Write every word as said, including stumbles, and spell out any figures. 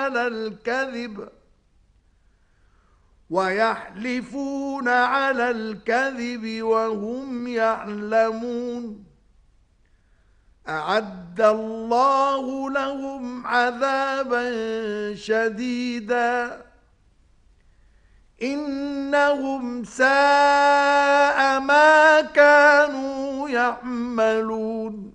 على الكذب ويحلفون على الكذب وهم يعلمون أعد الله لهم عذابا شديدا إنهم ساء ما كانوا يعملون